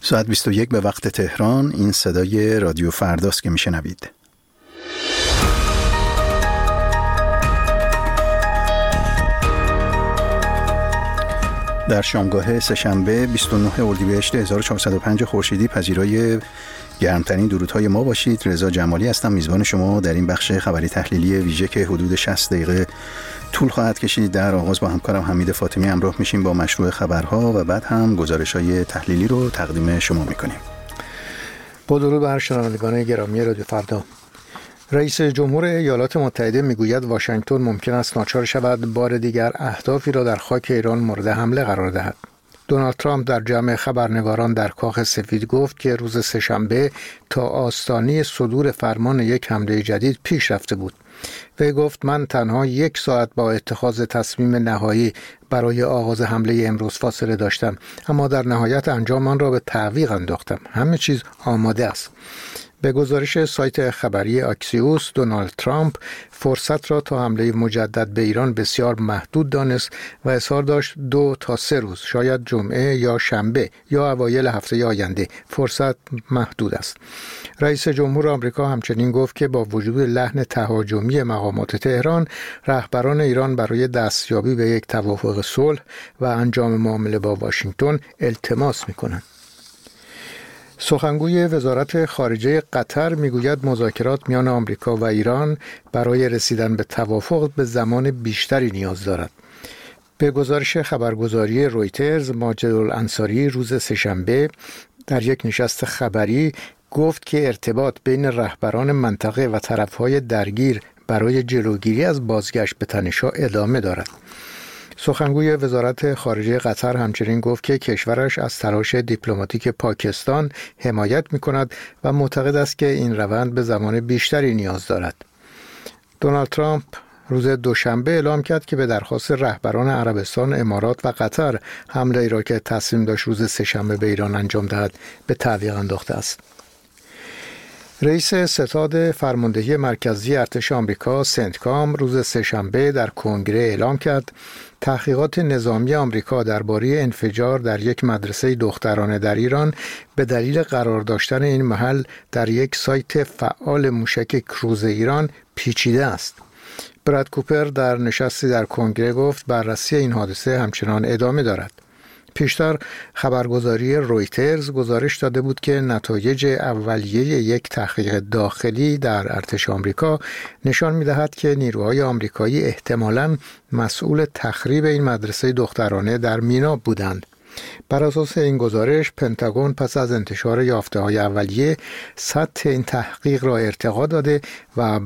ساعت 21 به وقت تهران. این صدای رادیو فرداست که میشنوید. در شامگاه سه‌شنبه 29 اردیبهشت 1405 خورشیدی پذیرای گرمترین درودهای ما باشید. رضا جمالی هستم، میزبان شما در این بخش خبری تحلیلی ویژه که حدود 60 دقیقه طول خواهد کشید. در آغاز با همکارم حمید فاطمی همراه میشیم با مشروع خبرها و بعد هم گزارش‌های تحلیلی رو تقدیم شما میکنیم. با درود بر شنوندگان گرامی رادیو فردا. رئیس جمهور ایالات متحده میگوید واشنگتن ممکن است ناچار شود بار دیگر اهدافی را در خاک ایران مورد حمله قرار دهد. دونالد ترامپ در جمع خبرنگاران در کاخ سفید گفت که روز سه‌شنبه تا آستانه صدور فرمان یک حمله جدید پیش رفته بود. وی گفت من تنها 1 ساعت با اتخاذ تصمیم نهایی برای آغاز حمله امروز فاصله داشتم، اما در نهایت انجام آن را به تعویق انداختم. همه چیز آماده است. به گزارش سایت خبری آکسیوس، دونالد ترامپ فرصت را تا حمله مجدد به ایران بسیار محدود دانست و اظهار داشت 2 تا 3 روز، شاید جمعه یا شنبه یا اوایل هفته آینده فرصت محدود است. رئیس جمهور آمریکا همچنین گفت که با وجود لحن تهاجمی مقامات تهران، رهبران ایران برای دستیابی به یک توافق صلح و انجام معامله با واشنگتن التماس می‌کنند. سخنگوی وزارت خارجه قطر میگوید مذاکرات میان آمریکا و ایران برای رسیدن به توافق به زمان بیشتری نیاز دارد. به گزارش خبرگزاری رویترز، ماجد الانصاری روز سه‌شنبه در یک نشست خبری گفت که ارتباط بین رهبران منطقه و طرفهای درگیر برای جلوگیری از بازگشت به تنش‌ها ادامه دارد. سخنگوی وزارت خارجه قطر همچنین گفت که کشورش از تلاش دیپلماتیک پاکستان حمایت می‌کند و معتقد است که این روند به زمان بیشتری نیاز دارد. دونالد ترامپ روز دوشنبه اعلام کرد که به درخواست رهبران عربستان، امارات و قطر حمله ای را که تصمیم داشت روز سه‌شنبه به ایران انجام دهد به تعویق انداخته است. رئیس ستاد فرماندهی مرکزی ارتش آمریکا سنتکام روز سه‌شنبه در کنگره اعلام کرد تحقیقات نظامی آمریکا درباره انفجار در یک مدرسه دخترانه در ایران به دلیل قرار داشتن این محل در یک سایت فعال موشک کروز ایران پیچیده است. براد کوپر در نشستی در کنگره گفت بررسی این حادثه همچنان ادامه دارد. پیشتر خبرگزاری رویترز گزارش داده بود که نتایج اولیه یک تحقیق داخلی در ارتش آمریکا نشان می‌دهد که نیروهای آمریکایی احتمالاً مسئول تخریب این مدرسه دخترانه در مینا بودند. بر اساس این گزارش، پنتاگون پس از انتشار یافته‌های اولیه سطح این تحقیق را ارتقا داده و